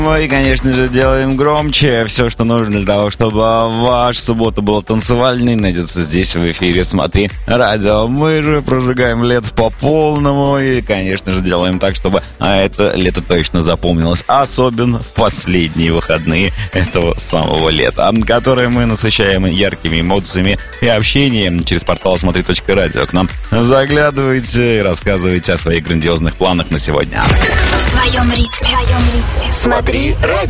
Мы, конечно же, делаем громче. Все, что нужно для того, чтобы ваша суббота была танцевальной, найдется здесь в эфире «Смотри радио». Мы же прожигаем лето по полному и, конечно же, делаем так, чтобы это лето точно запомнилось. Особенно в последние выходные этого самого лета, которые мы насыщаем яркими эмоциями и общением через портал «Смотри.радио». К нам заглядывайте и рассказывайте о своих грандиозных планах на сегодня. В твоем ритме. Смотри радио.